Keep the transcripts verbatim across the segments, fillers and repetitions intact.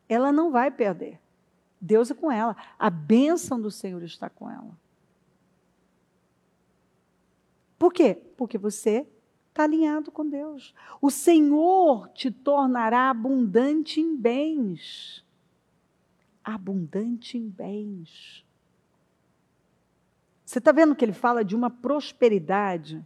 ela não vai perder. Deus é com ela. A bênção do Senhor está com ela. Por quê? Porque você está alinhado com Deus. O Senhor te tornará abundante em bens. Abundante em bens. Você está vendo que ele fala de uma prosperidade?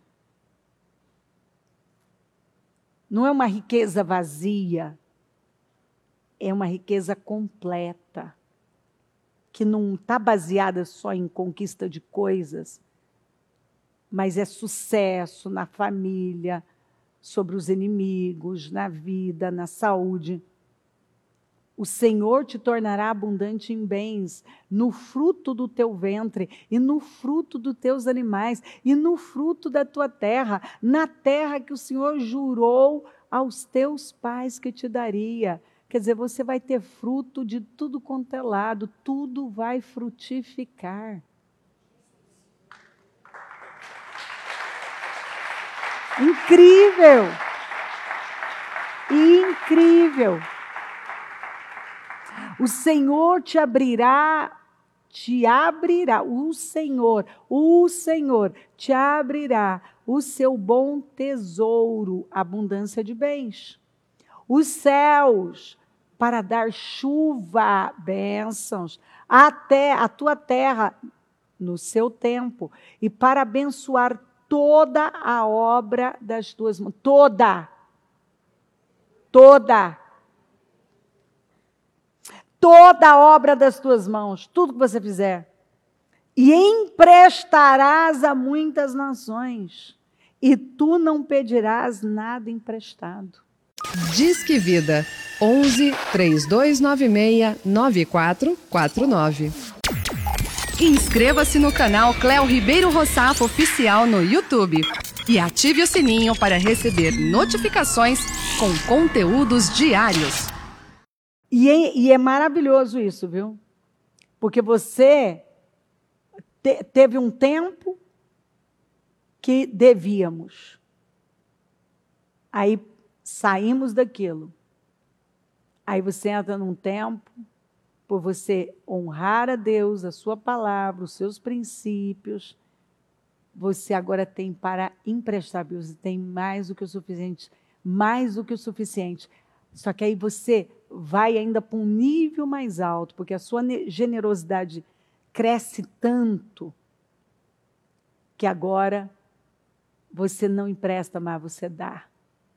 Não é uma riqueza vazia. É uma riqueza completa. Que não está baseada só em conquista de coisas, mas é sucesso na família, sobre os inimigos, na vida, na saúde. O Senhor te tornará abundante em bens, no fruto do teu ventre, e no fruto dos teus animais, e no fruto da tua terra, na terra que o Senhor jurou aos teus pais que te daria. Quer dizer, você vai ter fruto de tudo quanto é lado, tudo vai frutificar. Incrível! Incrível! O Senhor te abrirá, te abrirá, o Senhor, o Senhor te abrirá o seu bom tesouro, abundância de bens. Os céus, para dar chuva, bênçãos, até a tua terra, no seu tempo, e para abençoar toda a obra das tuas mãos. Toda. Toda. Toda a obra das tuas mãos, tudo que você fizer. E emprestarás a muitas nações, e tu não pedirás nada emprestado. Disque Vida, onze, três dois nove seis, nove quatro quatro nove. Inscreva-se no canal Cléo Ribeiro Rossafo Oficial no YouTube e ative o sininho para receber notificações com conteúdos diários. E é, e é maravilhoso isso, viu? Porque você te, teve um tempo que devíamos. Aí saímos daquilo. Aí você entra num tempo, por você honrar a Deus, a sua palavra, os seus princípios, você agora tem para emprestar, você tem mais do que o suficiente, mais do que o suficiente. Só que aí você vai ainda para um nível mais alto, porque a sua generosidade cresce tanto que agora você não empresta, mas você dá.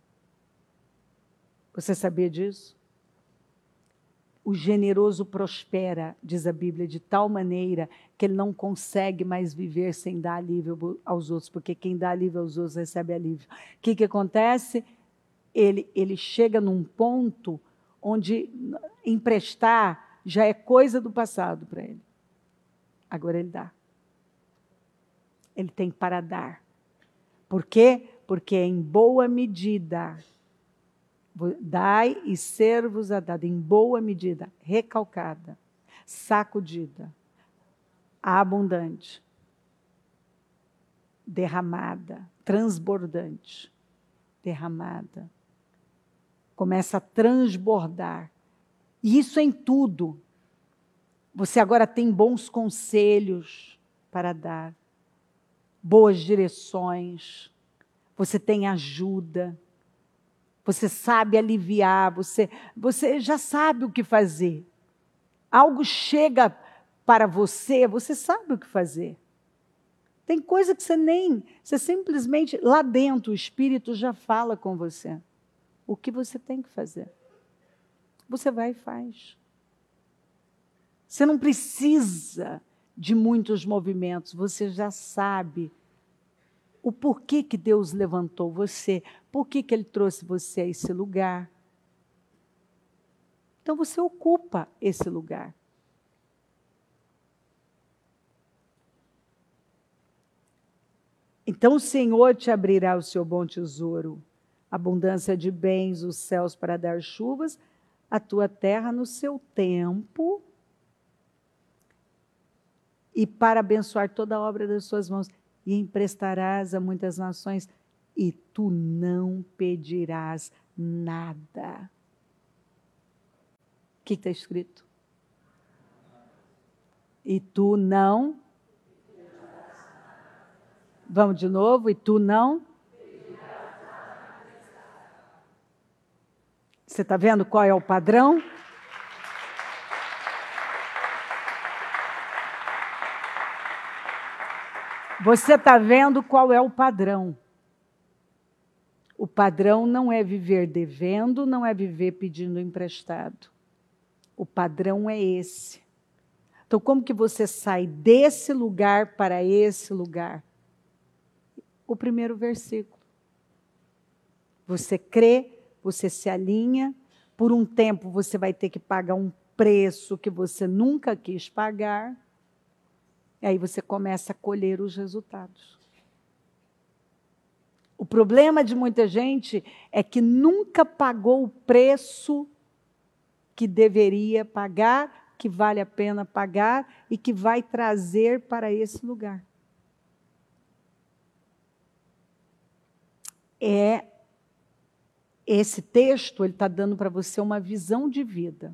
Você sabia disso? O generoso prospera, diz a Bíblia, de tal maneira que ele não consegue mais viver sem dar alívio aos outros, porque quem dá alívio aos outros recebe alívio. O que, que acontece? Ele, ele chega num ponto onde emprestar já é coisa do passado para ele. Agora ele dá. Ele tem para dar. Por quê? Porque em boa medida, dai e ser-vos-á dado, em boa medida, recalcada, sacudida, abundante, derramada, transbordante, derramada. Começa a transbordar. E isso em tudo. Você agora tem bons conselhos para dar, boas direções, você tem ajuda, você sabe aliviar, você, você já sabe o que fazer. Algo chega para você, você sabe o que fazer. Tem coisa que você nem, você simplesmente, lá dentro, o Espírito já fala com você. O que você tem que fazer? Você vai e faz. Você não precisa de muitos movimentos, você já sabe o porquê que Deus levantou você, por que Ele trouxe você a esse lugar. Então você ocupa esse lugar. Então o Senhor te abrirá o seu bom tesouro, abundância de bens, os céus para dar chuvas, a tua terra no seu tempo, e para abençoar toda a obra das suas mãos, e emprestarás a muitas nações, e tu não pedirás nada. que está escrito? E tu não... Vamos de novo. E tu não... Você está vendo qual é o padrão? Você está vendo qual é o padrão. O padrão não é viver devendo, não é viver pedindo emprestado. O padrão é esse. Então, como que você sai desse lugar para esse lugar? O primeiro versículo. Você crê, você se alinha, por um tempo você vai ter que pagar um preço que você nunca quis pagar, e aí você começa a colher os resultados. O problema de muita gente é que nunca pagou o preço que deveria pagar, que vale a pena pagar e que vai trazer para esse lugar. É esse texto, ele está dando para você uma visão de vida.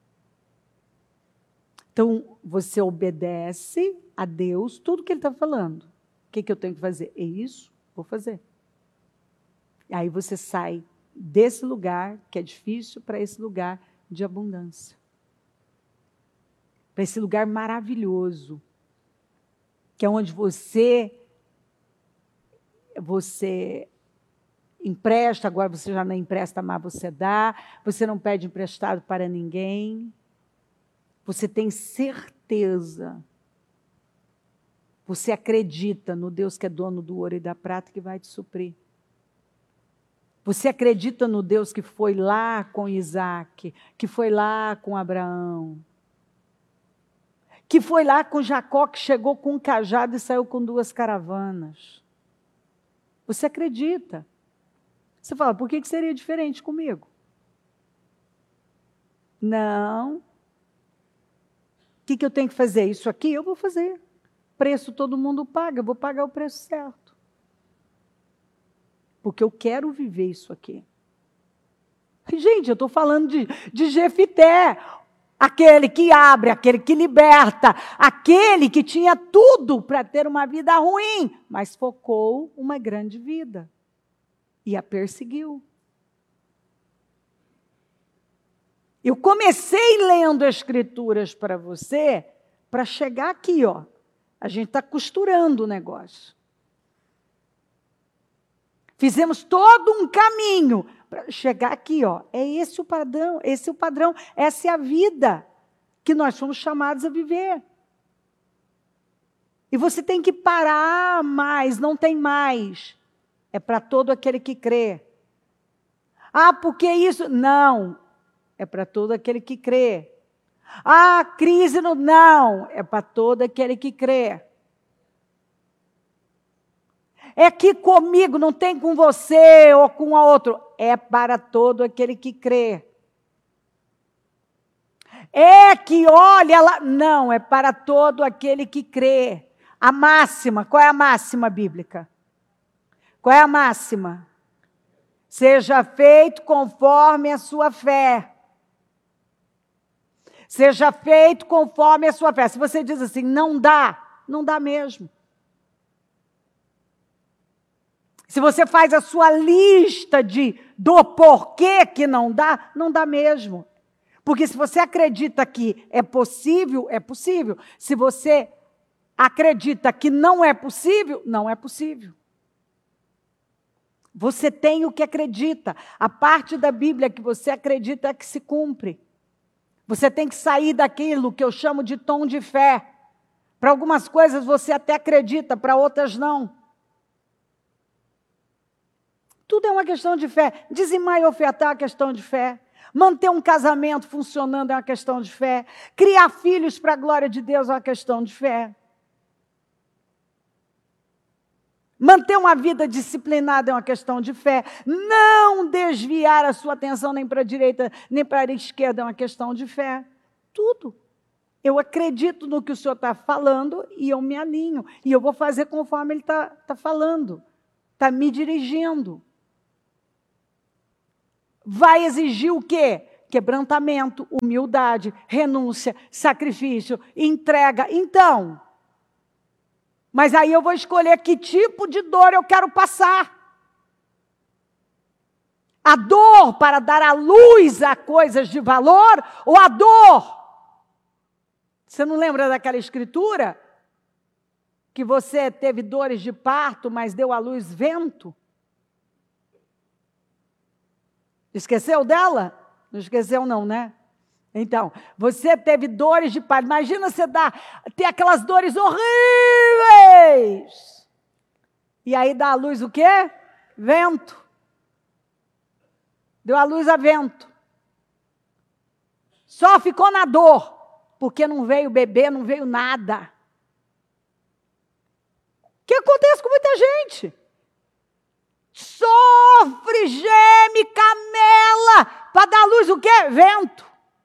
Então, você obedece a Deus tudo que ele está falando. O que, que eu tenho que fazer? É isso, vou fazer. E aí você sai desse lugar, que é difícil, para esse lugar de abundância. Para esse lugar maravilhoso, que é onde você, você empresta, agora você já não empresta, mas você dá, você não pede emprestado para ninguém, você tem certeza, você acredita no Deus que é dono do ouro e da prata que vai te suprir. Você acredita no Deus que foi lá com Isaac, que foi lá com Abraão, que foi lá com Jacó, que chegou com um cajado e saiu com duas caravanas. Você acredita. Você fala, por que seria diferente comigo? Não. O que, que eu tenho que fazer? Isso aqui eu vou fazer. Preço todo mundo paga, eu vou pagar o preço certo. Porque eu quero viver isso aqui. Gente, eu estou falando de, de Jefité, aquele que abre, aquele que liberta, aquele que tinha tudo para ter uma vida ruim, mas focou uma grande vida. E a perseguiu. Eu comecei lendo Escrituras para você, para chegar aqui, ó. A gente está costurando o negócio. Fizemos todo um caminho para chegar aqui, ó. É esse o padrão, esse é o padrão, essa é a vida que nós fomos chamados a viver. E você tem que parar mais, não tem mais. É para todo aquele que crê. Ah, porque isso? Não. É para todo aquele que crê. Ah, crise no... Não. É para todo aquele que crê. É que comigo, não tem com você ou com a outro. É para todo aquele que crê. É que olha lá... Não, é para todo aquele que crê. A máxima, qual é a máxima bíblica? Qual é a máxima? Seja feito conforme a sua fé. Seja feito conforme a sua fé. Se você diz assim, não dá, não dá mesmo. Se você faz a sua lista de do porquê que não dá, não dá mesmo. Porque se você acredita que é possível, é possível. Se você acredita que não é possível, não é possível. Você tem o que acredita. A parte da Bíblia que você acredita é que se cumpre. Você tem que sair daquilo que eu chamo de tom de fé. Para algumas coisas você até acredita, para outras não. Tudo é uma questão de fé. Dizimar e ofertar é uma questão de fé. Manter um casamento funcionando é uma questão de fé. Criar filhos para a glória de Deus é uma questão de fé. Manter uma vida disciplinada é uma questão de fé. Não desviar a sua atenção nem para a direita, nem para a esquerda é uma questão de fé. Tudo. Eu acredito no que o Senhor está falando e eu me alinho. E eu vou fazer conforme Ele está tá falando. Está me dirigindo. Vai exigir o quê? quebrantamento, humildade, renúncia, sacrifício, entrega. Então, mas aí eu vou escolher que tipo de dor eu quero passar. A dor para dar à luz a coisas de valor ou a dor? Você não lembra daquela escritura? Que você teve dores de parto, mas deu à luz vento? Esqueceu dela? Não esqueceu não, né? Então, você teve dores de parto. Imagina você dar, ter aquelas dores horríveis. E aí dá à luz o quê? Vento. Deu à luz a vento. Só ficou na dor, porque não veio bebê, não veio nada. O que acontece com muita gente? Sofre, geme, camela, para dar à luz o quê? Vento.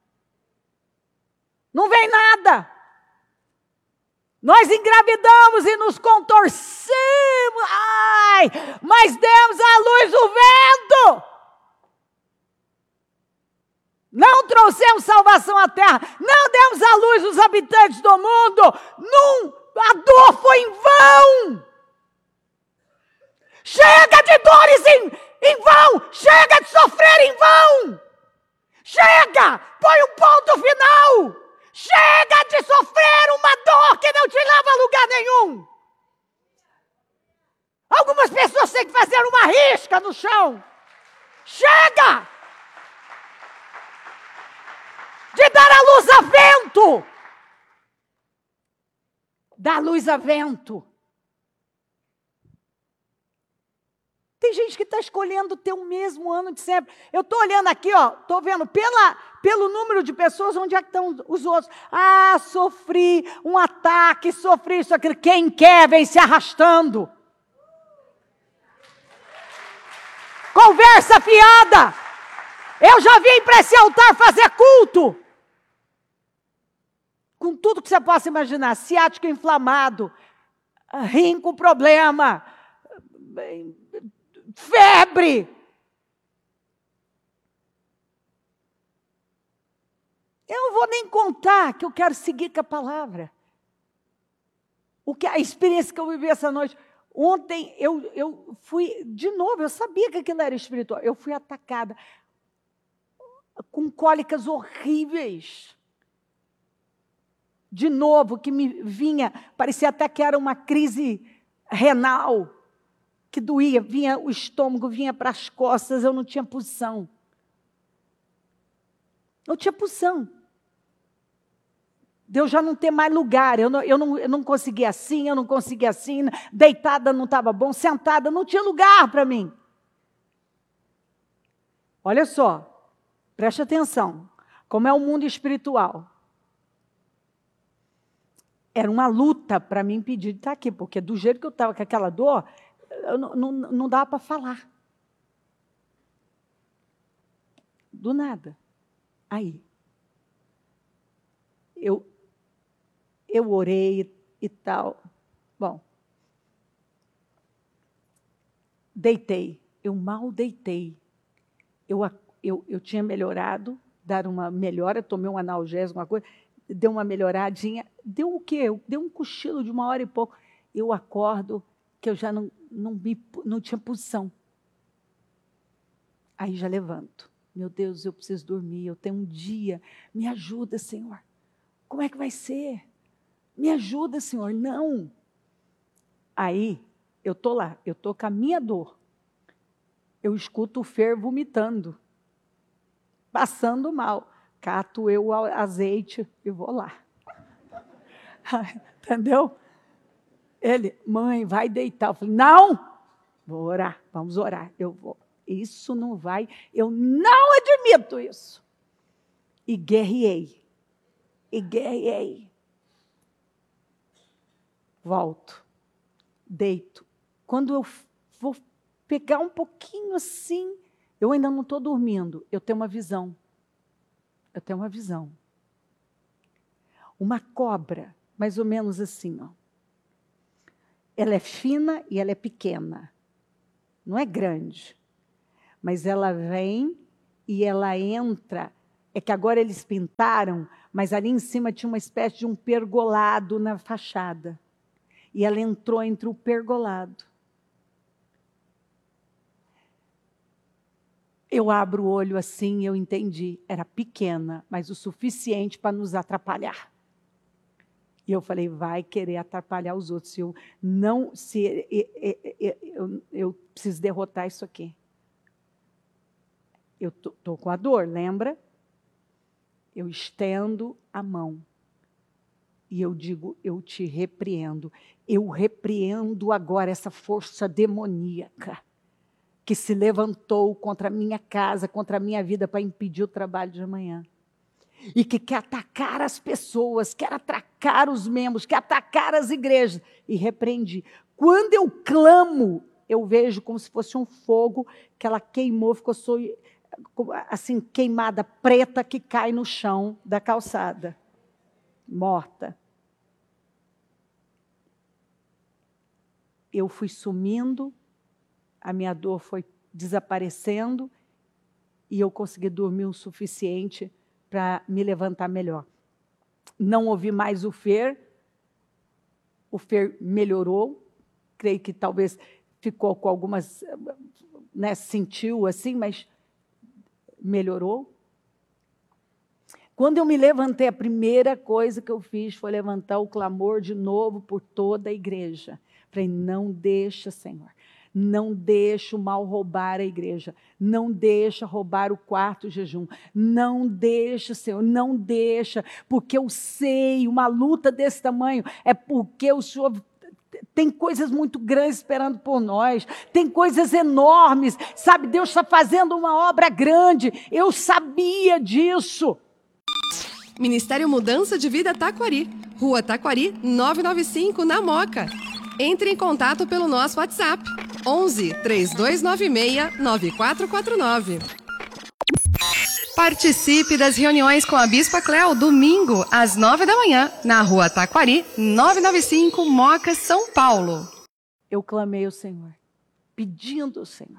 Não vem nada. Nós engravidamos e nos contorcemos, ai, mas demos à luz o vento. Não trouxemos salvação à terra, não demos à luz os habitantes do mundo, não, a dor foi em vão. Chega de dores em, em vão, chega de sofrer em vão. Chega, põe um ponto final. Chega de sofrer uma dor que não te leva a lugar nenhum. Algumas pessoas têm que fazer uma risca no chão. Chega de dar a luz a vento. Dar luz a vento. Tem gente que está escolhendo ter o mesmo ano de sempre. Eu estou olhando aqui, ó, estou vendo pela, pelo número de pessoas, onde é que estão os outros. Ah, sofri um ataque, sofri isso, aquilo. Quem quer vem se arrastando. Conversa fiada. Eu já vim para esse altar fazer culto. Com tudo que você possa imaginar. Ciático inflamado. Rim com problema. Febre. Eu não vou nem contar que eu quero seguir com a palavra. O que a experiência que eu vivi essa noite. Ontem eu, eu fui, de novo, eu sabia que aquilo era espiritual. Eu fui atacada com cólicas horríveis. De novo, que me vinha, parecia até que era uma crise renal. Que doía, vinha o estômago, vinha para as costas, eu não tinha posição. Não tinha posição. Deus já não ter mais lugar, eu não, eu, não, eu não conseguia assim, eu não conseguia assim, deitada não estava bom, sentada, não tinha lugar para mim. Olha só, preste atenção, como é o mundo espiritual. Era uma luta para me impedir de estar aqui, porque do jeito que eu estava com aquela dor, eu não, não, não dava para falar. Do nada. Aí. Eu, eu orei e tal. Bom. Deitei. Eu mal deitei. Eu, eu, eu tinha melhorado, dar uma melhora, tomei um analgésico, uma coisa, deu uma melhoradinha. Deu o quê? Deu um cochilo de uma hora e pouco. Eu acordo que eu já não, não, me, não tinha posição. Aí já levanto. Meu Deus, eu preciso dormir, eu tenho um dia. Me ajuda, Senhor. Como é que vai ser? Me ajuda, Senhor. Não. Aí, eu estou lá, eu estou com a minha dor. Eu escuto o Fer vomitando. Passando mal. Cato eu o azeite e vou lá. Entendeu? Ele, mãe, vai deitar. Eu falei, não, vou orar, vamos orar. Eu vou. Isso não vai, eu não admito isso. E guerreei. E guerreei. Volto. Deito. Quando eu vou pegar um pouquinho assim, eu ainda não estou dormindo, eu tenho uma visão. Eu tenho uma visão. Uma cobra, mais ou menos assim, ó. Ela é fina e ela é pequena. Não é grande. Mas ela vem e ela entra é que agora eles pintaram, mas ali em cima tinha uma espécie de um pergolado na fachada. E ela entrou entre o pergolado. Eu abro o olho assim e eu entendi. Era pequena, mas o suficiente para nos atrapalhar. E eu falei, vai querer atrapalhar os outros. Se eu não, se eu, eu, eu, eu preciso derrotar isso aqui. Eu estou com a dor, lembra? Eu estendo a mão. E eu digo, eu te repreendo. Eu repreendo agora essa força demoníaca que se levantou contra a minha casa, contra a minha vida, para impedir o trabalho de amanhã. E que quer atacar as pessoas, quer atacar os membros, quer atacar as igrejas. E repreendi. Quando eu clamo, eu vejo como se fosse um fogo que ela queimou, ficou assim, queimada, preta, que cai no chão da calçada. Morta. Eu fui sumindo, a minha dor foi desaparecendo e eu consegui dormir o suficiente para me levantar melhor. Não ouvi mais o Fer, o Fer melhorou, creio que talvez ficou com algumas, né, sentiu assim, mas melhorou. Quando eu me levantei, a primeira coisa que eu fiz foi levantar o clamor de novo por toda a igreja. Falei, não deixa, Senhor, não deixa o mal roubar a igreja, não deixa roubar o quarto jejum, não deixa, Senhor, não deixa, porque eu sei, uma luta desse tamanho é porque o Senhor tem coisas muito grandes esperando por nós, tem coisas enormes, sabe, Deus está fazendo uma obra grande, eu sabia disso. Ministério Mudança de Vida Taquari, Rua Taquari, novecentos e noventa e cinco, na Moca. Entre em contato pelo nosso WhatsApp, onze, três dois nove seis, nove quatro quatro nove. Participe das reuniões com a Bispa Cléo, domingo, às nove da manhã, na Rua Taquari, novecentos e noventa e cinco, Moca, São Paulo. Eu clamei ao Senhor, pedindo ao Senhor.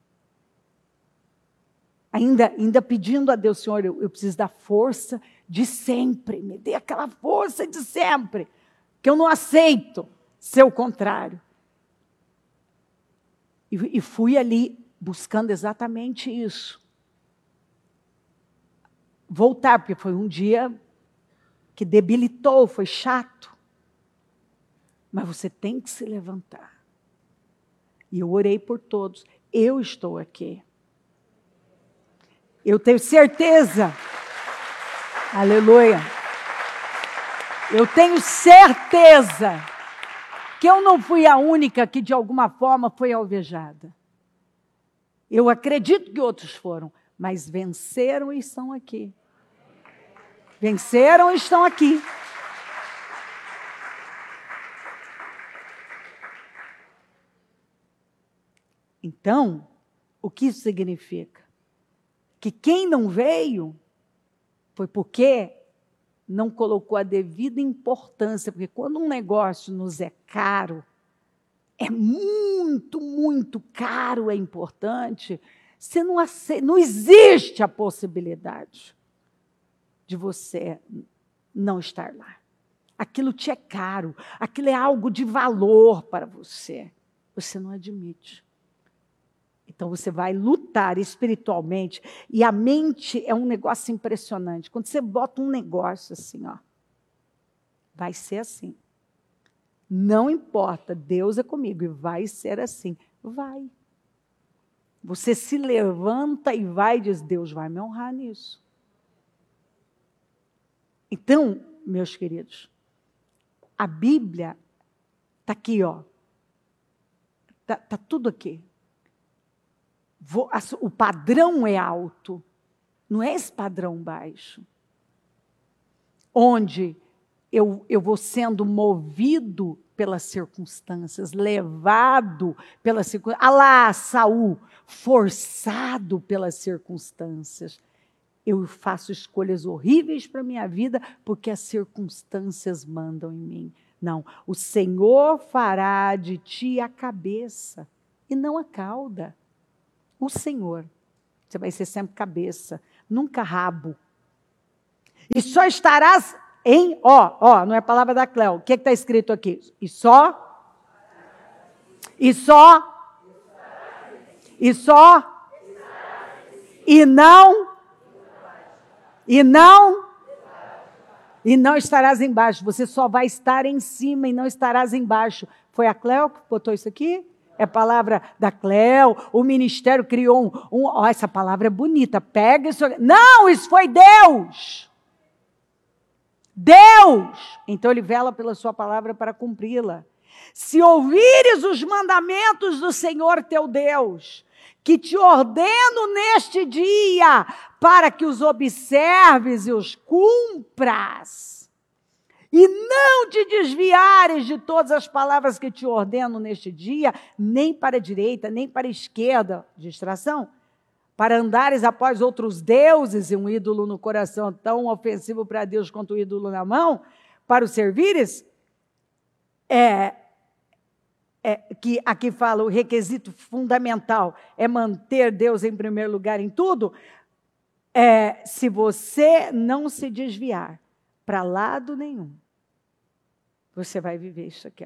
Ainda, ainda pedindo a Deus, Senhor, eu, eu preciso da força de sempre. Me dê aquela força de sempre, que eu não aceito ser o contrário. E, e fui ali buscando exatamente isso. Voltar, porque foi um dia que debilitou, foi chato. Mas você tem que se levantar. E eu orei por todos. Eu estou aqui. Eu tenho certeza. Aleluia. Eu tenho certeza que eu não fui a única que de alguma forma foi alvejada. Eu acredito que outros foram, mas venceram e estão aqui. Venceram e estão aqui. Então, o que isso significa? Que quem não veio foi porque não colocou a devida importância, porque quando um negócio nos é caro, é muito, muito caro, é importante, você não aceita, não existe a possibilidade de você não estar lá. Aquilo te é caro, aquilo é algo de valor para você. Você não admite. Então, você vai lutar espiritualmente, e a mente é um negócio impressionante. Quando você bota um negócio assim, ó, vai ser assim. Não importa, Deus é comigo, e vai ser assim. Vai. Você se levanta e vai e diz, Deus vai me honrar nisso. Então, meus queridos, a Bíblia está aqui, ó. Está tá tudo aqui. O padrão é alto, não é esse padrão baixo. Onde eu, eu vou sendo movido pelas circunstâncias, levado pelas circunstâncias. Ah lá, Saul, forçado pelas circunstâncias. Eu faço escolhas horríveis para a minha vida porque as circunstâncias mandam em mim. Não, o Senhor fará de ti a cabeça e não a cauda. O Senhor. Você vai ser sempre cabeça, nunca rabo. E só estarás em, ó, ó, não é a palavra da Cléo. O que está escrito aqui? E só, e só, e só, e não, e não, e não estarás embaixo. Você só vai estar em cima e não estarás embaixo. Foi a Cléo que botou isso aqui? É a palavra da Cléo. O ministério criou um... um ó, essa palavra é bonita. Pega isso. Não, isso foi Deus. Deus. Então ele vela pela sua palavra para cumpri-la. Se ouvires os mandamentos do Senhor teu Deus, que te ordeno neste dia, para que os observes e os cumpras, e não te desviares de todas as palavras que te ordeno neste dia, nem para a direita, nem para a esquerda, distração, para andares após outros deuses e um ídolo no coração tão ofensivo para Deus quanto o ídolo na mão, para o servires, é, é, que aqui fala o requisito fundamental é manter Deus em primeiro lugar em tudo, é, se você não se desviar para lado nenhum, você vai viver isso aqui. Ó.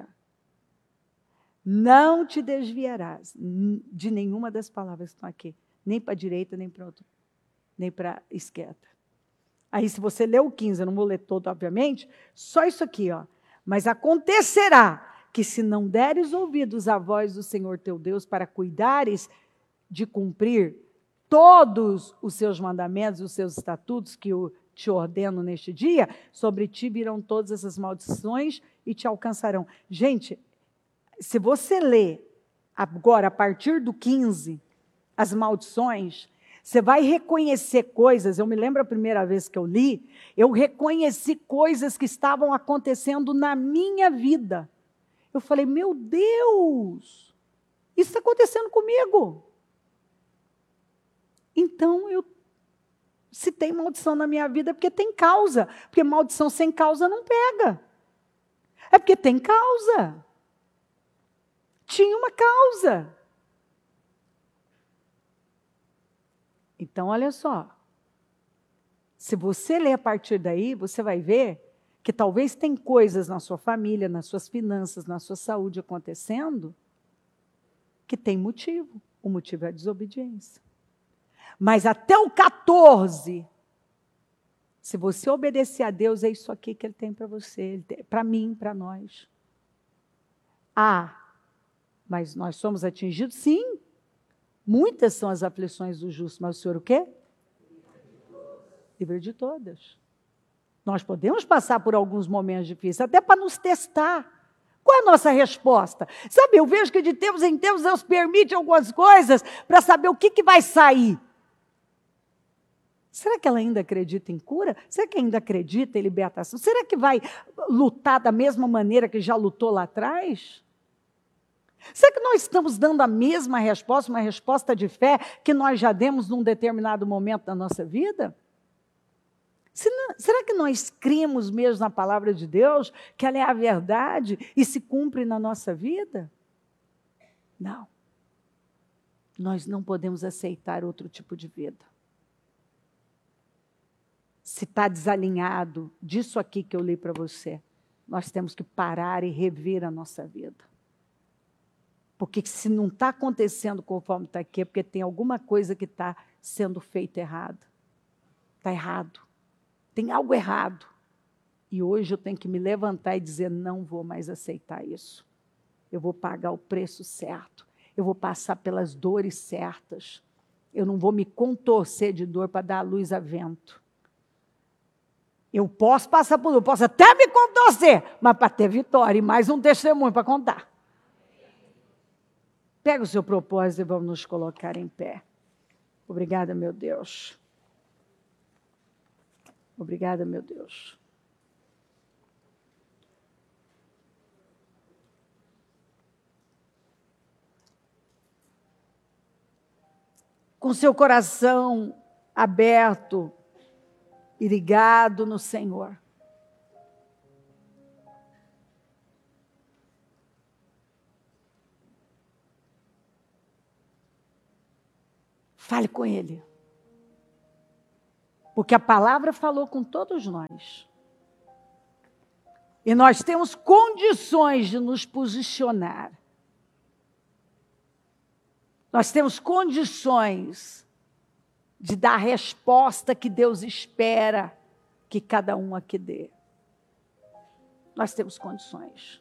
Não te desviarás de nenhuma das palavras que estão aqui. Nem para a direita, nem para outro, nem para a esquerda. Aí, se você ler o quinze, eu não vou ler todo, obviamente, só isso aqui, ó. Mas acontecerá que, se não deres ouvidos à voz do Senhor teu Deus para cuidares de cumprir todos os seus mandamentos, os seus estatutos que eu te ordeno neste dia, sobre ti virão todas essas maldições e te alcançarão. Gente, se você ler agora, a partir do quinze, as maldições, você vai reconhecer coisas. Eu me lembro a primeira vez que eu li, eu reconheci coisas que estavam acontecendo na minha vida. Eu falei, meu Deus, isso está acontecendo comigo. Então, eu, se tem maldição na minha vida, é porque tem causa. Porque maldição sem causa não pega. É porque tem causa. Tinha uma causa. Então, olha só. Se você ler a partir daí, você vai ver que talvez tem coisas na sua família, nas suas finanças, na sua saúde acontecendo, que tem motivo. O motivo é a desobediência. Mas até o quatorze, se você obedecer a Deus, é isso aqui que Ele tem para você, para mim, para nós. Ah, mas nós somos atingidos? Sim. Muitas são as aflições do justo, mas o Senhor o quê? Livre de todas. Nós podemos passar por alguns momentos difíceis, até para nos testar. Qual é a nossa resposta? Sabe, eu vejo que de tempos em tempos Deus permite algumas coisas para saber o que, que vai sair. Será que ela ainda acredita em cura? Será que ainda acredita em libertação? Será que vai lutar da mesma maneira que já lutou lá atrás? Será que nós estamos dando a mesma resposta, uma resposta de fé que nós já demos num determinado momento da nossa vida? Será que nós cremos mesmo na palavra de Deus, que ela é a verdade e se cumpre na nossa vida? Não. Nós não podemos aceitar outro tipo de vida. Se está desalinhado disso aqui que eu li para você, nós temos que parar e rever a nossa vida. Porque se não está acontecendo conforme está aqui, é porque tem alguma coisa que está sendo feita errado. Está errado. Tem algo errado. E hoje eu tenho que me levantar e dizer, não vou mais aceitar isso. Eu vou pagar o preço certo. Eu vou passar pelas dores certas. Eu não vou me contorcer de dor para dar a luz a vento. Eu posso passar por dor, eu posso até me contorcer, mas para ter vitória e mais um testemunho para contar. Pega o seu propósito e vamos nos colocar em pé. Obrigada, meu Deus. Obrigada, meu Deus. Com seu coração aberto e ligado no Senhor. Fale com Ele. Porque a palavra falou com todos nós. E nós temos condições de nos posicionar. Nós temos condições de dar a resposta que Deus espera que cada um aqui dê. Nós temos condições.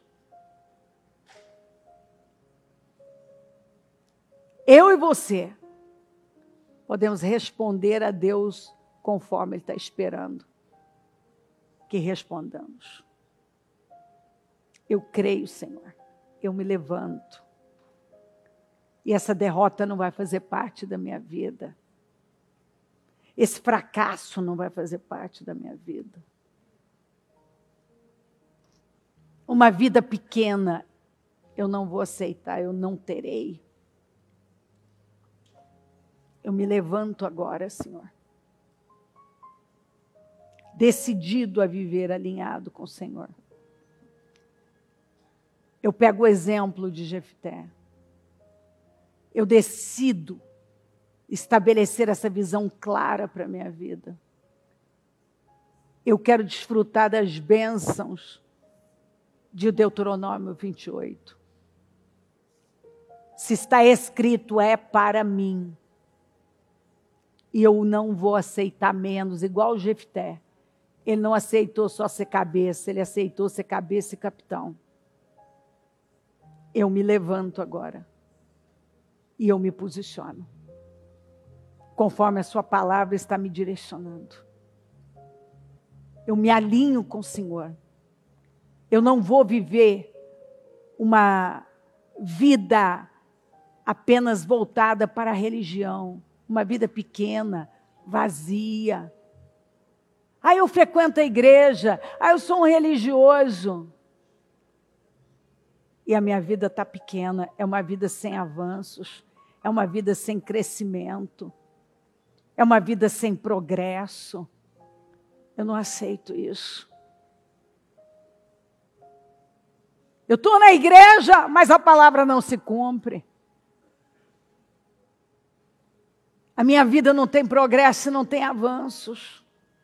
Eu e você podemos responder a Deus conforme Ele está esperando que respondamos. Eu creio, Senhor. Eu me levanto. E essa derrota não vai fazer parte da minha vida. Esse fracasso não vai fazer parte da minha vida. Uma vida pequena eu não vou aceitar, eu não terei. Eu me levanto agora, Senhor. Decidido a viver alinhado com o Senhor. Eu pego o exemplo de Jefté. Eu decido estabelecer essa visão clara para a minha vida. Eu quero desfrutar das bênçãos de Deuteronômio vinte e oito. Se está escrito, é para mim. E eu não vou aceitar menos, igual o Jefté. Ele não aceitou só ser cabeça, ele aceitou ser cabeça e capitão. Eu me levanto agora. E eu me posiciono. Conforme a sua palavra está me direcionando. Eu me alinho com o Senhor. Eu não vou viver uma vida apenas voltada para a religião. Uma vida pequena, vazia. Ah, eu frequento a igreja. Ah, eu sou um religioso. E a minha vida está pequena. É uma vida sem avanços. É uma vida sem crescimento. É uma vida sem progresso. Eu não aceito isso. Eu estou na igreja, mas a palavra não se cumpre. A minha vida não tem progresso, não tem avanços.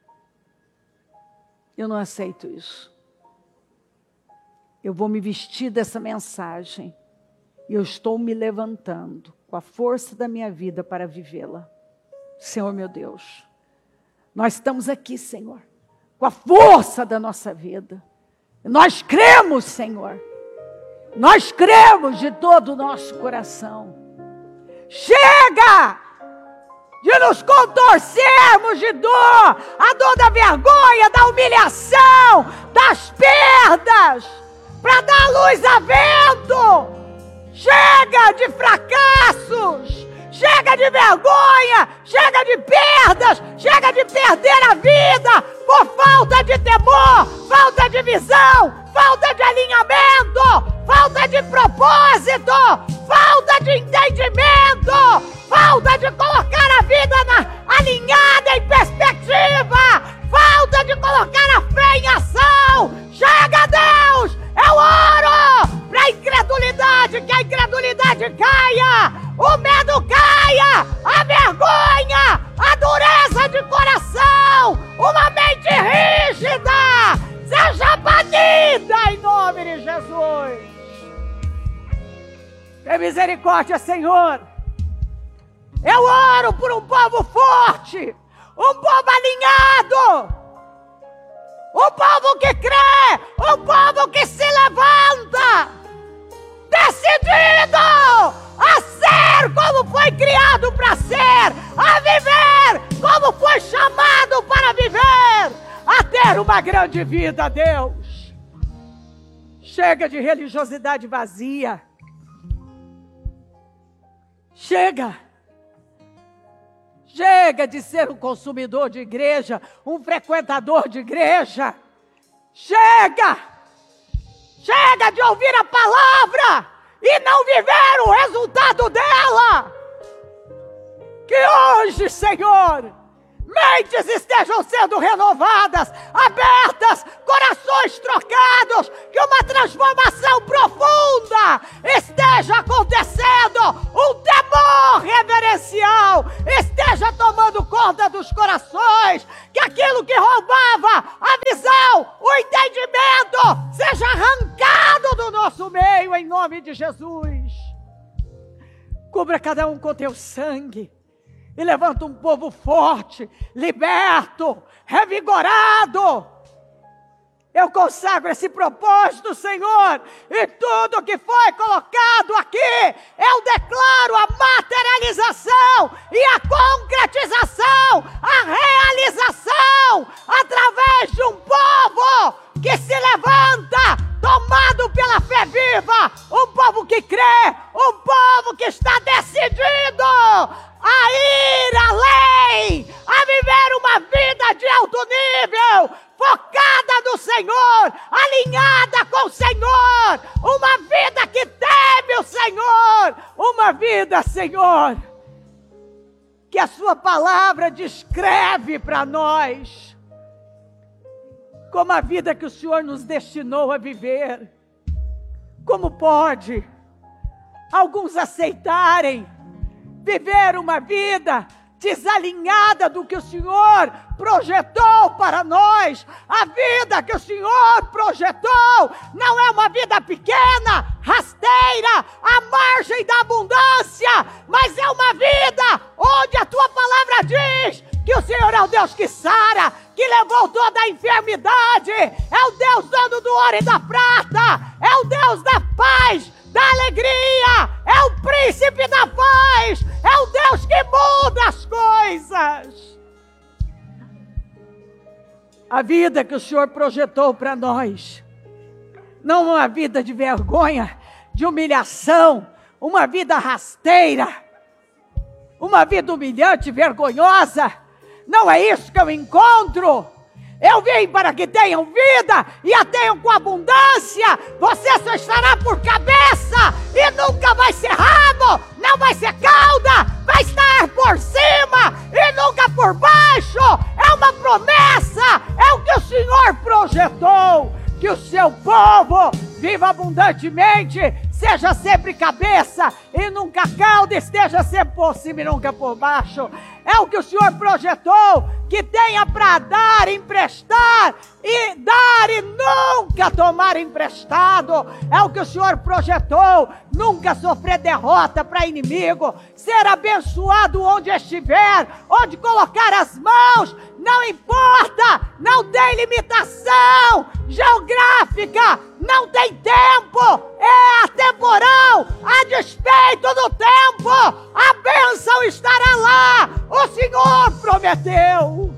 Eu não aceito isso. Eu vou me vestir dessa mensagem. E eu estou me levantando com a força da minha vida para vivê-la. Senhor meu Deus, nós estamos aqui, Senhor, com a força da nossa vida. Nós cremos, Senhor. Nós cremos de todo o nosso coração. Chega de nos contorcermos de dor, a dor da vergonha, da humilhação, das perdas, para dar luz a vento. Chega de fracassos, chega de vergonha, chega de perdas, chega de perder a vida por falta de temor, falta de visão, falta de alinhamento, falta de propósito, falta de entendimento, falta de colocar a vida na, alinhada em perspectiva, falta de colocar a fé em ação. Chega, Deus! Eu oro para a incredulidade, que a incredulidade caia, o medo caia, a vergonha, a dureza de coração, uma mente rígida, seja banida em nome de Jesus. Tem misericórdia, Senhor. Eu oro por um povo forte, um povo alinhado, um povo que crê, um povo que se levanta, decidido a ser como foi criado para ser, a viver como foi chamado para viver, a ter uma grande vida, Deus. Chega de religiosidade vazia. Chega. Chega de ser um consumidor de igreja, um frequentador de igreja. Chega! Chega de ouvir a palavra e não viver o resultado dela. Que hoje, Senhor, mentes estejam sendo renovadas, abertas, corações trocados, que uma transformação profunda esteja acontecendo, um temor reverencial esteja tomando conta dos corações, aquilo que roubava a visão, o entendimento, seja arrancado do nosso meio, em nome de Jesus. Cubra cada um com teu sangue e levanta um povo forte, liberto, revigorado. Eu consagro esse propósito, Senhor, e tudo que foi colocado aqui, eu declaro a materialização e a concretização, a realização, através de um povo que se levanta, tomado pela fé viva, um povo que crê, um povo que está decidido a ir além, a viver uma vida de alto nível, focada no Senhor, alinhada com o Senhor, uma vida que teme o Senhor, uma vida, Senhor, que a sua palavra descreve para nós, como a vida que o Senhor nos destinou a viver. Como pode alguns aceitarem viver uma vida desalinhada do que o Senhor projetou para nós? A vida que o Senhor projetou não é uma vida pequena, rasteira, à margem da abundância, mas é uma vida onde a tua palavra diz que o Senhor é o Deus que sara, que levou toda a enfermidade, é o Deus dono do ouro e da prata, é o Deus da paz, da alegria, é o príncipe da paz, é o Deus que muda as coisas. A vida que o Senhor projetou para nós, não uma vida de vergonha, de humilhação, uma vida rasteira, uma vida humilhante, vergonhosa, não é isso que eu encontro. Eu vim para que tenham vida e a tenham com abundância. Você só estará por cabeça e nunca vai ser rabo, não vai ser cauda, vai estar por cima e nunca por baixo. É uma promessa, é o que o Senhor projetou, que o seu povo viva abundantemente, seja sempre cabeça e nunca cauda, esteja sempre por cima e nunca por baixo. É o que o Senhor projetou, que tenha para dar, emprestar e dar e nunca tomar emprestado. É o que o Senhor projetou, nunca sofrer derrota para inimigo, ser abençoado onde estiver, onde colocar as mãos, não importa, não tem limitação geográfica, não tem tempo, é atemporal, a despeito do tempo, a bênção estará lá, o Senhor prometeu.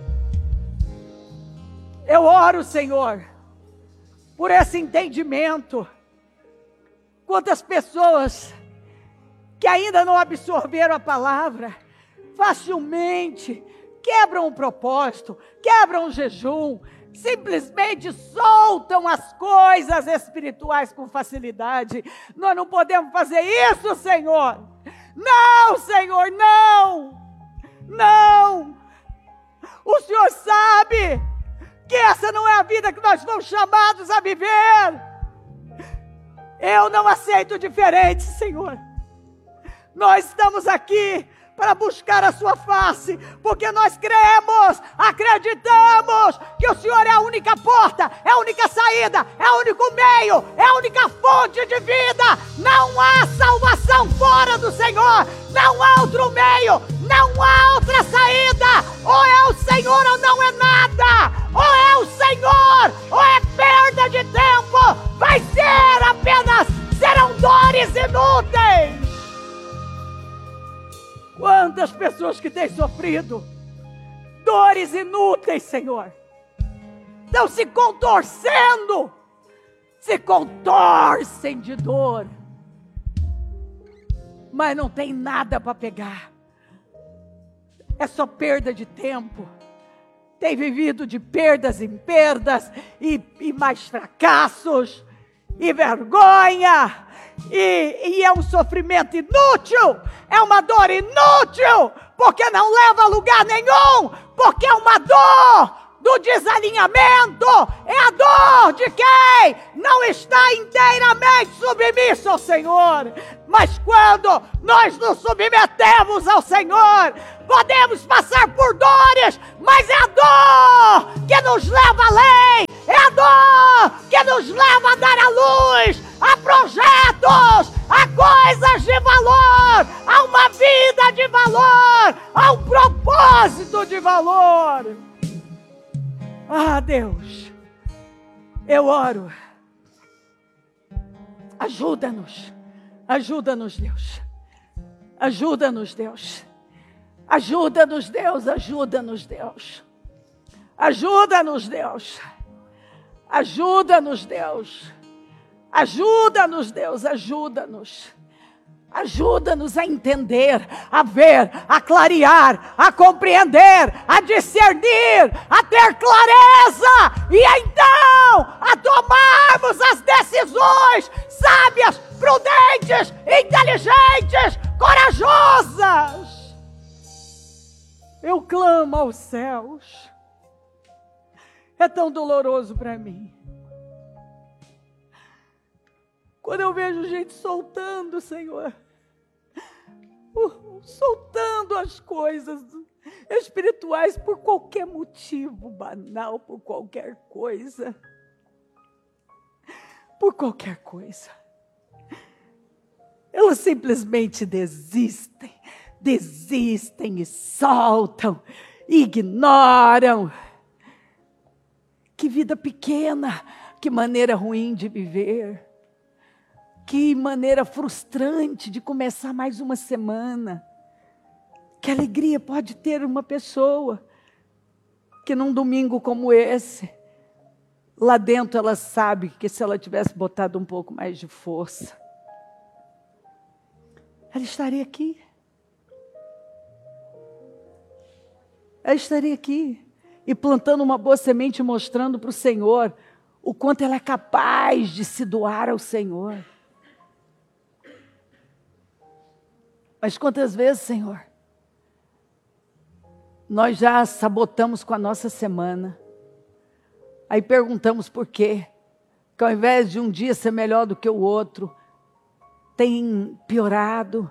Eu oro, Senhor, por esse entendimento. Quantas pessoas que ainda não absorveram a palavra, facilmente quebram o propósito, quebram o jejum, simplesmente soltam as coisas espirituais com facilidade. Nós não podemos fazer isso, Senhor. Não, Senhor, não. Não. O Senhor sabe que essa não é a vida que nós fomos chamados a viver. Eu não aceito diferente, Senhor. Nós estamos aqui para buscar a sua face, porque nós cremos, acreditamos que o Senhor é a única porta, é a única saída, é o único meio, é a única fonte de vida. Não há salvação fora do Senhor, não há outro meio, não há outra saída. Ou é o Senhor ou não é nada, ou é o Senhor ou é perda de tempo, vai ser apenas, serão dores inúteis. Quantas pessoas que têm sofrido dores inúteis, Senhor, estão se contorcendo, se contorcem de dor, mas não tem nada para pegar, é só perda de tempo. Tem vivido de perdas em perdas, e, e mais fracassos, e vergonha, e, e é um sofrimento inútil, é uma dor inútil, porque não leva a lugar nenhum, porque é uma dor do desalinhamento, é a dor de quem não está inteiramente submisso ao Senhor. Mas quando nós nos submetemos ao Senhor, podemos passar por dores, mas é a dor que nos leva além, é a dor que nos leva a dar a luz, a projetos, a coisas de valor, a uma vida de valor, a um propósito de valor. Ah, Deus, eu oro, ajuda-nos, ajuda-nos, Deus, ajuda-nos, Deus, ajuda-nos, Deus, ajuda-nos, Deus, ajuda-nos, Deus, ajuda-nos, Deus, ajuda-nos, Deus, ajuda-nos. Ajuda-nos a entender, a ver, a clarear, a compreender, a discernir, a ter clareza e então a tomarmos as decisões sábias, prudentes, inteligentes, corajosas. Eu clamo aos céus. É tão doloroso para mim. Quando eu vejo gente soltando, Senhor, uh, soltando as coisas espirituais por qualquer motivo banal, por qualquer coisa, por qualquer coisa. Elas simplesmente desistem, desistem e soltam, ignoram. Que vida pequena, que maneira ruim de viver. Que maneira frustrante de começar mais uma semana. Que alegria pode ter uma pessoa que num domingo como esse, lá dentro ela sabe que se ela tivesse botado um pouco mais de força, ela estaria aqui. Ela estaria aqui e plantando uma boa semente, mostrando para o Senhor o quanto ela é capaz de se doar ao Senhor. Mas quantas vezes, Senhor, nós já sabotamos com a nossa semana. Aí perguntamos por quê. Que ao invés de um dia ser melhor do que o outro, tem piorado.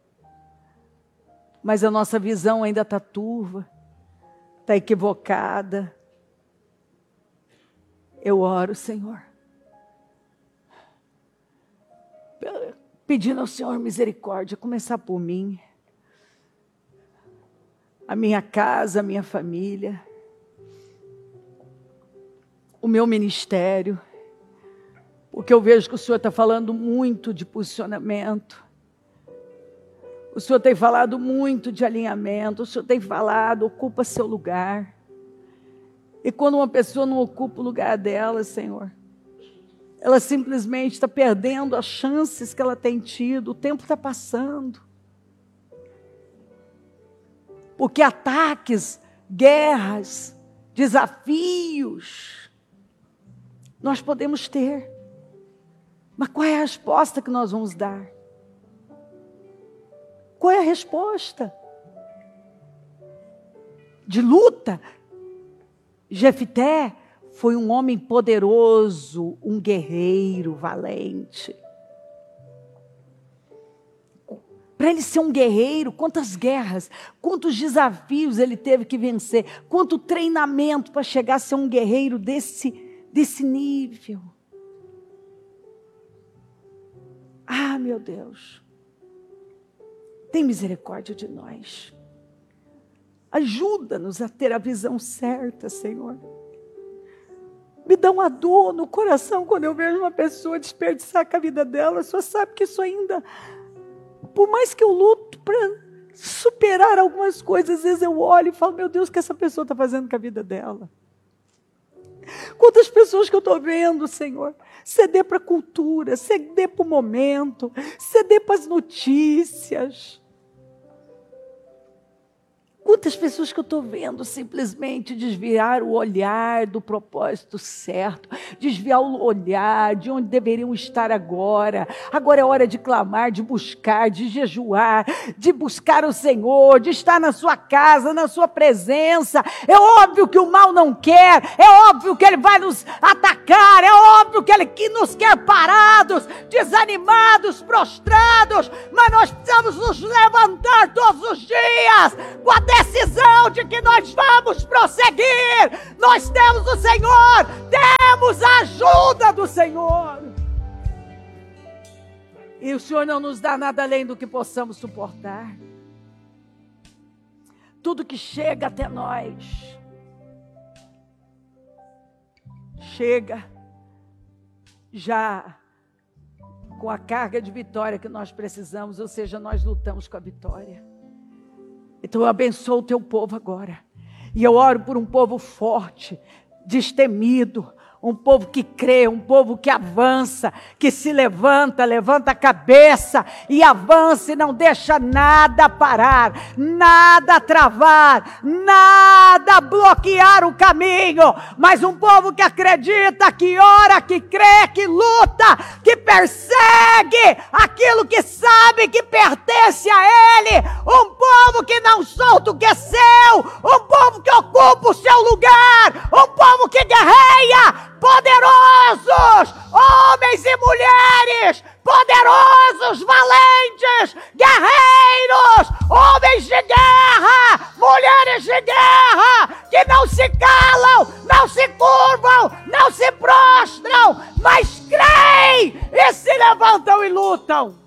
Mas a nossa visão ainda está turva, está equivocada. Eu oro, Senhor, pedindo ao Senhor misericórdia, começar por mim, a minha casa, a minha família, o meu ministério, porque eu vejo que o Senhor está falando muito de posicionamento, o Senhor tem falado muito de alinhamento, o Senhor tem falado, ocupa seu lugar, e quando uma pessoa não ocupa o lugar dela, Senhor, ela simplesmente está perdendo as chances que ela tem tido. O tempo está passando. Porque ataques, guerras, desafios, nós podemos ter. Mas qual é a resposta que nós vamos dar? Qual é a resposta? De luta? Jefté foi um homem poderoso, um guerreiro valente. Para ele ser um guerreiro, quantas guerras, quantos desafios ele teve que vencer, quanto treinamento para chegar a ser um guerreiro desse, desse nível. Ah, meu Deus, tem misericórdia de nós. Ajuda-nos a ter a visão certa, Senhor. Me dá uma dor no coração quando eu vejo uma pessoa desperdiçar com a vida dela. Só sabe que isso ainda, por mais que eu luto para superar algumas coisas, às vezes eu olho e falo, meu Deus, o que essa pessoa está fazendo com a vida dela? Quantas pessoas que eu estou vendo, Senhor, ceder para a cultura, ceder para o momento, ceder para as notícias. Quantas pessoas que eu estou vendo simplesmente desviar o olhar do propósito certo, desviar o olhar de onde deveriam estar agora. Agora é hora de clamar, de buscar, de jejuar, de buscar o Senhor, de estar na sua casa, na sua presença. É óbvio que o mal não quer, é óbvio que ele vai nos atacar atacar. É óbvio que Ele que nos quer parados, desanimados, prostrados, mas nós precisamos nos levantar todos os dias com a decisão de que nós vamos prosseguir. Nós temos o Senhor, temos a ajuda do Senhor. E o Senhor não nos dá nada além do que possamos suportar. Tudo que chega até nós, chega já com a carga de vitória que nós precisamos, ou seja, nós lutamos com a vitória. Então eu abençoo o teu povo agora. E eu oro por um povo forte, destemido, um povo que crê, um povo que avança, que se levanta, levanta a cabeça e avança e não deixa nada parar, nada travar, nada bloquear o caminho. Mas um povo que acredita, que ora, que crê, que luta, que persegue aquilo que sabe que pertence a Ele. Um povo que não solta o que é seu, um povo que ocupa o seu lugar, um povo que guerreia. Poderosos, homens e mulheres, poderosos, valentes, guerreiros, homens de guerra, mulheres de guerra, que não se calam, não se curvam, não se prostram, mas creem e se levantam e lutam,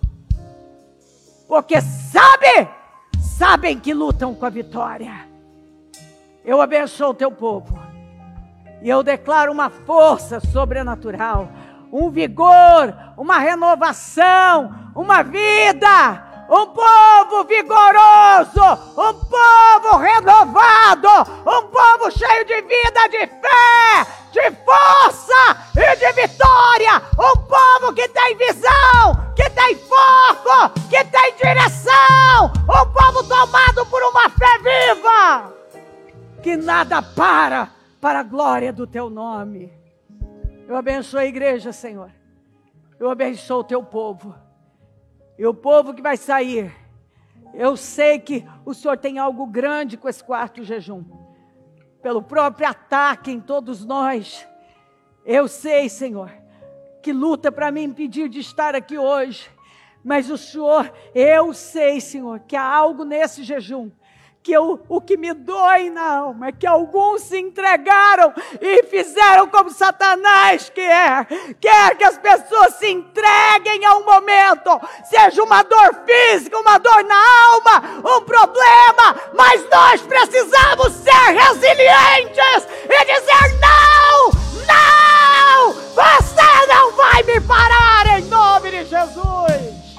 porque sabe, sabem que lutam com a vitória. Eu abençoo o teu povo. E eu declaro uma força sobrenatural, um vigor, uma renovação, uma vida, um povo vigoroso, um povo renovado, um povo cheio de vida, de fé, de força e de vitória, um povo que tem visão, que tem foco, que tem direção, um povo tomado por uma fé viva, que nada para. Para a glória do teu nome. Eu abençoo a igreja, Senhor. Eu abençoo o teu povo. E o povo que vai sair. Eu sei que o Senhor tem algo grande com esse quarto jejum. Pelo próprio ataque em todos nós. Eu sei, Senhor, que luta para me impedir de estar aqui hoje. Mas o Senhor, eu sei, Senhor, que há algo nesse jejum. Que eu, o que me dói na alma é que alguns se entregaram e fizeram como Satanás quer. Quer que as pessoas se entreguem a um momento, seja uma dor física, uma dor na alma, um problema, mas nós precisamos ser resilientes e dizer não, não, você não vai me parar em nome de Jesus.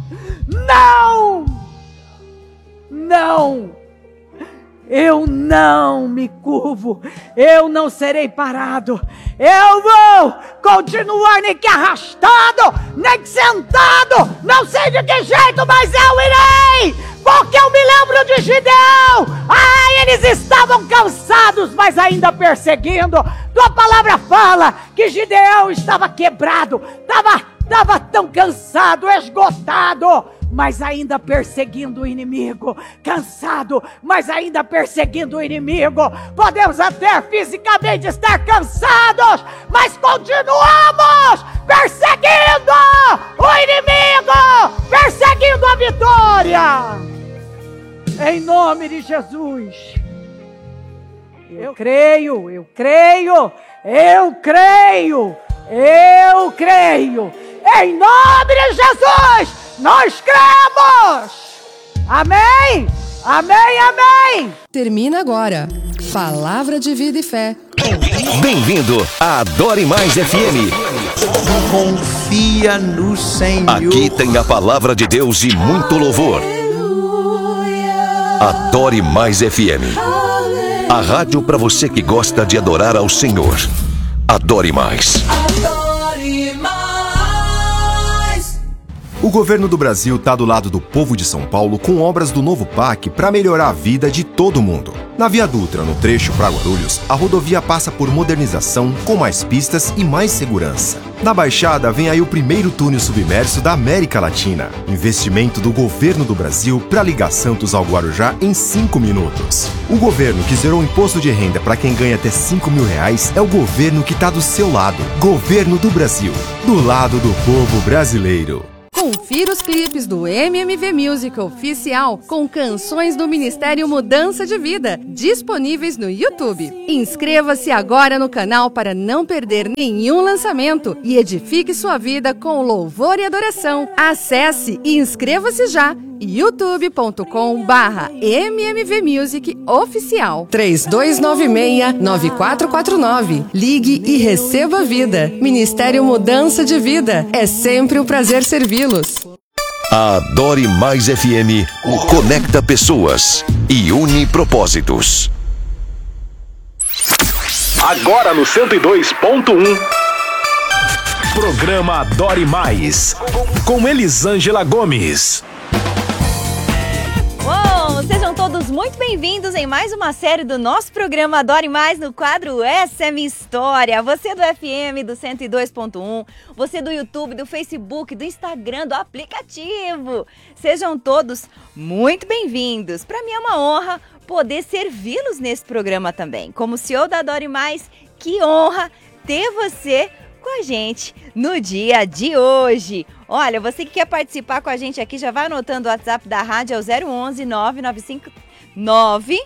Não, não. Eu não me curvo, eu não serei parado, eu vou continuar nem que arrastado, nem que sentado, não sei de que jeito, mas eu irei, porque eu me lembro de Gideão. Ah, eles estavam cansados, mas ainda perseguindo. Tua palavra fala que Gideão estava quebrado, estava, estava tão cansado, esgotado, mas ainda perseguindo o inimigo, cansado, mas ainda perseguindo o inimigo. Podemos até fisicamente estar cansados, mas continuamos perseguindo o inimigo, perseguindo a vitória, em nome de Jesus. Eu creio, eu creio, eu creio, eu creio, em nome de Jesus. Nós cremos! Amém! Amém, amém! Termina agora. Palavra de vida e fé. Bem-vindo a Adore Mais F M. Confia no Senhor. Aqui tem a palavra de Deus e muito louvor. Adore Mais F M. A rádio para você que gosta de adorar ao Senhor. Adore Mais. O governo do Brasil está do lado do povo de São Paulo com obras do novo P A C para melhorar a vida de todo mundo. Na Via Dutra, no trecho para Guarulhos, a rodovia passa por modernização, com mais pistas e mais segurança. Na Baixada vem aí o primeiro túnel submerso da América Latina. Investimento do governo do Brasil para ligar Santos ao Guarujá em cinco minutos. O governo que zerou o imposto de renda para quem ganha até cinco mil reais é o governo que está do seu lado. Governo do Brasil, do lado do povo brasileiro. Confira os clipes do M M V Music Oficial com canções do Ministério Mudança de Vida, disponíveis no YouTube. Inscreva-se agora no canal para não perder nenhum lançamento e edifique sua vida com louvor e adoração. Acesse e inscreva-se já! youtube ponto com barra M M V Music Oficial. três dois nove seis, nove quatro quatro nove. Ligue e receba vida. Ministério Mudança de Vida. É sempre um prazer servi-los. A Adore Mais F M conecta pessoas e une propósitos. Agora no cento e dois ponto um. Programa Adore Mais. Com Elisângela Gomes. Uou, sejam todos muito bem-vindos em mais uma série do nosso programa Adore Mais no quadro Essa é Minha História. Você do F M, do cento e dois ponto um, você do YouTube, do Facebook, do Instagram, do aplicativo. Sejam todos muito bem-vindos. Para mim é uma honra poder servi-los nesse programa também. Como C E O da Adore Mais, que honra ter você com a gente no dia de hoje. Olha, você que quer participar com a gente aqui, já vai anotando o WhatsApp da rádio, é o zero onze, nove nove cinco nove,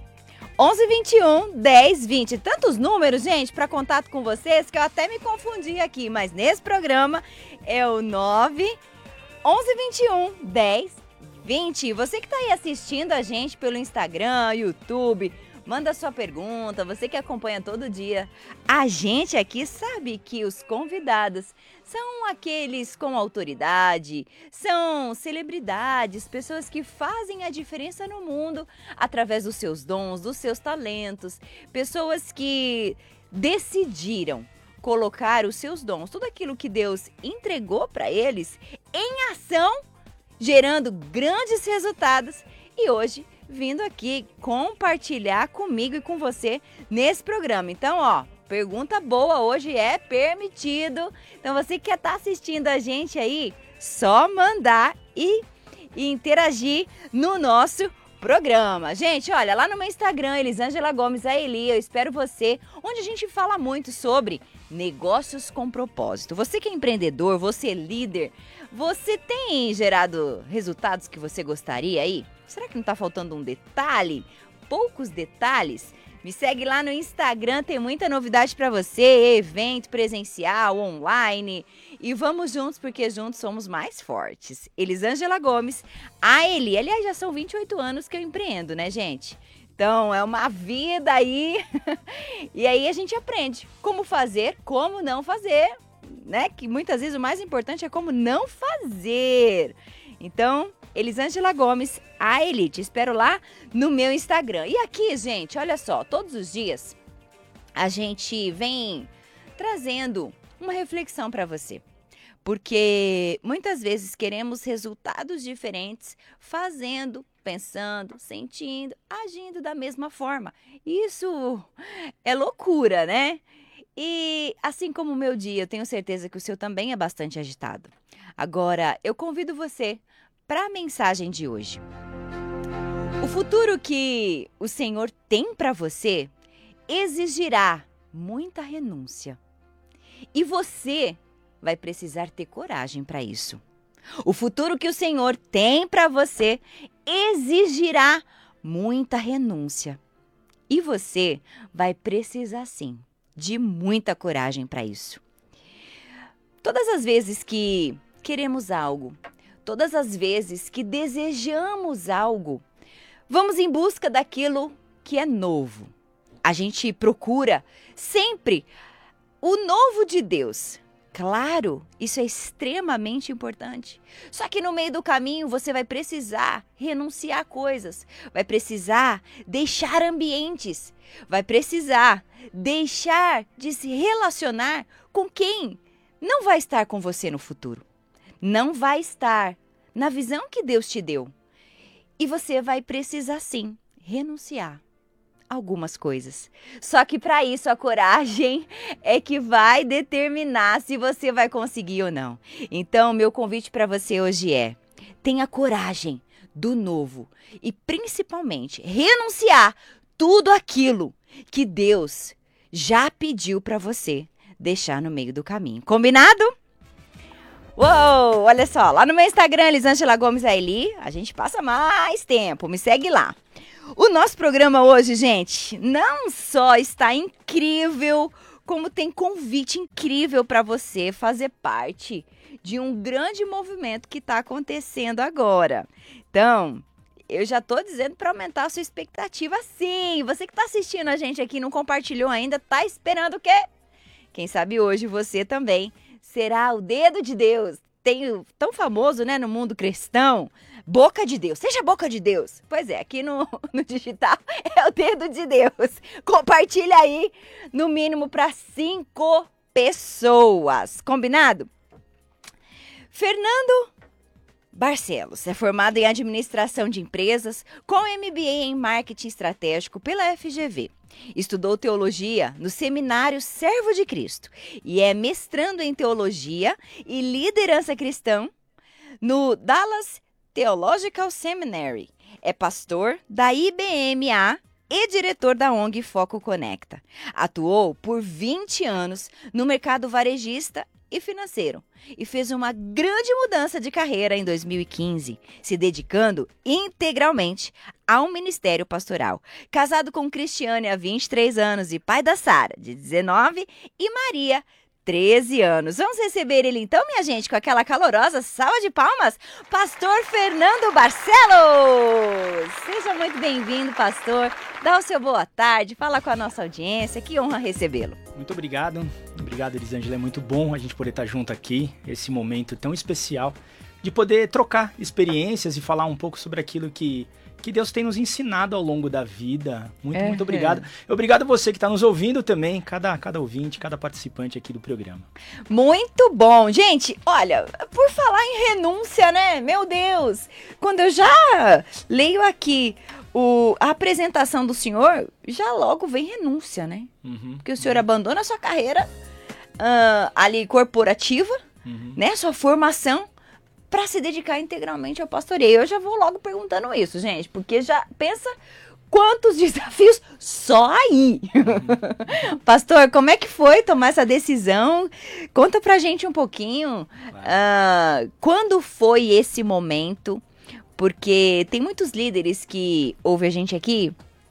onze vinte e um, dez vinte. Tantos números, gente, para contato com vocês, que eu até me confundi aqui, mas nesse programa é o nove, onze vinte e um, dez vinte. Você que está aí assistindo a gente pelo Instagram, YouTube, manda sua pergunta, você que acompanha todo dia. A gente aqui sabe que os convidados são aqueles com autoridade, são celebridades, pessoas que fazem a diferença no mundo através dos seus dons, dos seus talentos, pessoas que decidiram colocar os seus dons, tudo aquilo que Deus entregou para eles, em ação, gerando grandes resultados e hoje vindo aqui compartilhar comigo e com você nesse programa. Então, ó, pergunta boa hoje é permitido. Então, você que quer estar assistindo a gente aí, só mandar e, e interagir no nosso programa. Gente, olha, lá no meu Instagram, Elisângela Gomes, a Eli, eu espero você, onde a gente fala muito sobre negócios com propósito. Você que é empreendedor, você é líder, você tem gerado resultados que você gostaria aí? Será que não está faltando um detalhe? Poucos detalhes? Me segue lá no Instagram, tem muita novidade para você, evento presencial, online. E vamos juntos, porque juntos somos mais fortes. Elisângela Gomes, a Eli. Aliás, já são vinte e oito anos que eu empreendo, né, gente? Então, é uma vida aí. E aí a gente aprende como fazer, como não fazer, né? Que muitas vezes o mais importante é como não fazer. Então, Elisângela Gomes, a Elite. Espero lá no meu Instagram. E aqui, gente, olha só, todos os dias a gente vem trazendo uma reflexão para você. Porque muitas vezes queremos resultados diferentes fazendo, pensando, sentindo, agindo da mesma forma. Isso é loucura, né? E assim como o meu dia, eu tenho certeza que o seu também é bastante agitado. Agora, eu convido você para a mensagem de hoje. O futuro que o Senhor tem para você exigirá muita renúncia. E você vai precisar ter coragem para isso. O futuro que o Senhor tem para você exigirá muita renúncia. E você vai precisar, sim, de muita coragem para isso. Todas as vezes que queremos algo, todas as vezes que desejamos algo, vamos em busca daquilo que é novo. A gente procura sempre o novo de Deus. Claro, isso é extremamente importante. Só que no meio do caminho você vai precisar renunciar a coisas, vai precisar deixar ambientes, vai precisar deixar de se relacionar com quem não vai estar com você no futuro. não vai estar na visão que Deus te deu. E você vai precisar, sim, renunciar a algumas coisas. Só que para isso a coragem é que vai determinar se você vai conseguir ou não. Então, meu convite para você hoje é: tenha coragem do novo e, principalmente, renunciar tudo aquilo que Deus já pediu para você deixar no meio do caminho. Combinado? Uou, olha só, lá no meu Instagram, Elisângela Gomes Aili, a gente passa mais tempo, me segue lá. O nosso programa hoje, gente, não só está incrível, como tem convite incrível para você fazer parte de um grande movimento que está acontecendo agora. Então, eu já estou dizendo para aumentar a sua expectativa, sim. Você que está assistindo a gente aqui e não compartilhou ainda, está esperando o quê? Quem sabe hoje você também será o dedo de Deus. Tem o tão famoso, né, no mundo cristão, boca de Deus. Seja boca de Deus. Pois é, aqui no, no digital é o dedo de Deus. Compartilha aí, no mínimo para cinco pessoas. Combinado? Fernando Barcelos é formado em administração de empresas com M B A em marketing estratégico pela F G V. Estudou teologia no seminário Servo de Cristo e é mestrando em teologia e liderança cristã no Dallas Theological Seminary. É pastor da I B M A e diretor da O N G Foco Conecta. Atuou por vinte anos no mercado varejista e financeiro e fez uma grande mudança de carreira em dois mil e quinze, se dedicando integralmente ao ministério pastoral. Casado com Cristiane há vinte e três anos e pai da Sara, de dezenove, e Maria, treze anos. Vamos receber ele então, minha gente, com aquela calorosa salva de palmas, pastor Fernando Barcelos. Seja muito bem-vindo, pastor. Dá o seu boa tarde, fala com a nossa audiência, que honra recebê-lo. Muito obrigado, obrigado, Elisângela, é muito bom a gente poder estar junto aqui, esse momento tão especial de poder trocar experiências e falar um pouco sobre aquilo que, que Deus tem nos ensinado ao longo da vida. Muito, é, muito obrigado. É. Obrigado a você que está nos ouvindo também, cada, cada ouvinte, cada participante aqui do programa. Muito bom. Gente, olha, por falar em renúncia, né? Meu Deus, quando eu já leio aqui o, a apresentação do senhor, já logo vem renúncia, né? Uhum, Porque o senhor uhum. abandona a sua carreira uh, ali corporativa, uhum. né? Sua formação, para se dedicar integralmente ao pastoreio. Eu já vou logo perguntando isso, gente, porque já pensa quantos desafios só aí. Uhum. Pastor, como é que foi tomar essa decisão? Conta pra gente um pouquinho. Uh, quando foi esse momento? Porque tem muitos líderes que ouvem a gente aqui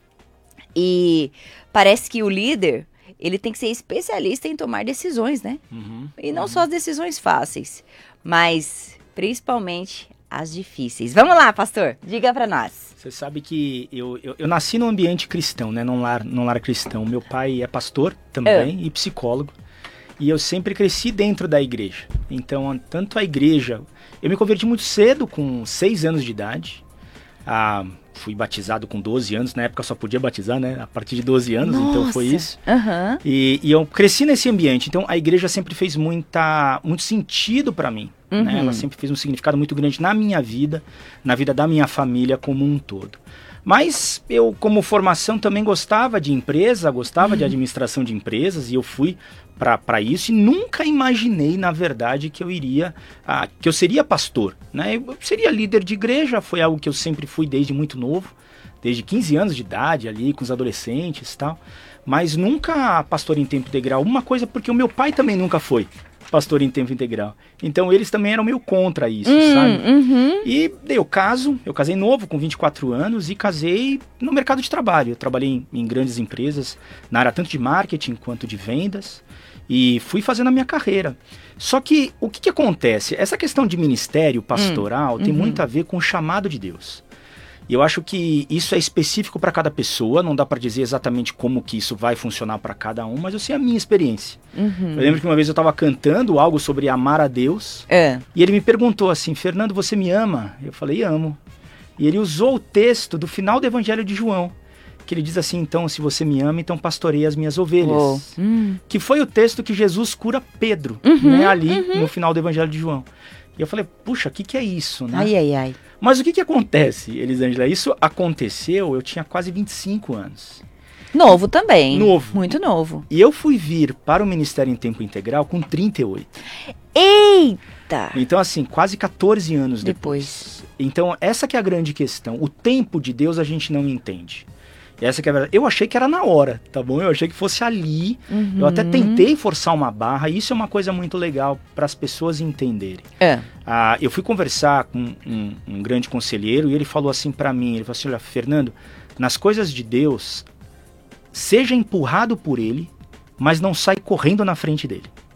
e parece que o líder, ele tem que ser especialista em tomar decisões, né? Uhum, e não uhum. só as decisões fáceis, mas principalmente as difíceis. Vamos lá, pastor, diga pra nós. Você sabe que eu, eu, eu nasci num ambiente cristão, né? Num lar, num lar cristão. Meu pai é pastor também uh. e psicólogo. E eu sempre cresci dentro da igreja. Então, tanto a igreja... Eu me converti muito cedo, com seis anos de idade. Ah, fui batizado com doze anos. Na época só podia batizar, né? A partir de doze anos, Nossa. Então foi isso. Uhum. E, e eu cresci nesse ambiente. Então, a igreja sempre fez muita, muito sentido para mim. Uhum. Né? Ela sempre fez um significado muito grande na minha vida, na vida da minha família como um todo. Mas eu, como formação, também gostava de empresa, gostava uhum. de administração de empresas, e eu fui para isso e nunca imaginei, na verdade, que eu iria, ah, que eu seria pastor, né? Eu seria líder de igreja, foi algo que eu sempre fui desde muito novo, desde quinze anos de idade ali, com os adolescentes e tal, mas nunca pastor em tempo integral. Uma coisa porque o meu pai também nunca foi pastor em tempo integral. Então eles também eram meio contra isso, hum, sabe? Uhum. E eu caso, eu casei novo, com vinte e quatro anos, e casei no mercado de trabalho. Eu trabalhei em, em grandes empresas, na área tanto de marketing quanto de vendas, e fui fazendo a minha carreira. Só que o que, que acontece? Essa questão de ministério pastoral hum, tem uhum. muito a ver com o chamado de Deus. E eu acho que isso é específico para cada pessoa, não dá para dizer exatamente como que isso vai funcionar para cada um, mas eu sei a minha experiência. Uhum. Eu lembro que uma vez eu estava cantando algo sobre amar a Deus, é. E ele me perguntou assim: Fernando, você me ama? Eu falei, amo. E ele usou o texto do final do Evangelho de João, que ele diz assim: então, se você me ama, então pastorei as minhas ovelhas. Oh. Hum. Que foi o texto que Jesus cura Pedro, uhum, né, ali uhum. no final do Evangelho de João. E eu falei, puxa, o que, que é isso, né? Ai, ai, ai. Mas o que, que acontece, Elisângela? Isso aconteceu, eu tinha quase vinte e cinco anos. Novo também. Novo. Muito novo. E eu fui vir para o Ministério em Tempo Integral com trinta e oito. Eita! Então, assim, quase quatorze anos Depois. depois. Então, essa que é a grande questão. O tempo de Deus a gente não entende. Essa que é a verdade. Eu achei que era na hora, tá bom? Eu achei que fosse ali. Uhum. Eu até tentei forçar uma barra. E isso é uma coisa muito legal para as pessoas entenderem. É. Ah, eu fui conversar com um, um grande conselheiro e ele falou assim para mim, ele falou assim, olha, Fernando, nas coisas de Deus, seja empurrado por ele, mas não sai correndo na frente dele.